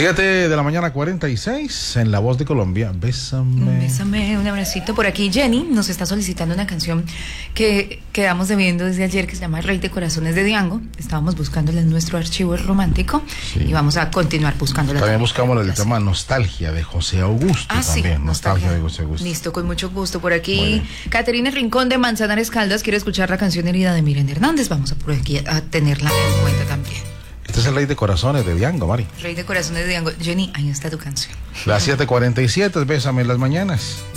7 de la mañana, 46, en La Voz de Colombia. Bésame. Bésame, un abracito. Por aquí Jenny nos está solicitando una canción que quedamos debiendo desde ayer, que se llama Rey de Corazones de Diango. Estábamos buscándola en nuestro archivo romántico, sí, y vamos a continuar buscándola. También buscamos el tema Nostalgia de José Augusto. También, sí, Nostalgia de José Augusto. Listo, con mucho gusto. Por aquí Caterina Rincón de Manzanares Caldas quiere escuchar la canción Herida de Miren Hernández. Vamos a por aquí a tenerla en cuenta también. Este es el Rey de Corazones de Diango, Mari. Rey de Corazones de Diango. Jenny, ahí está tu canción. Las 7:47, Bésame en las mañanas.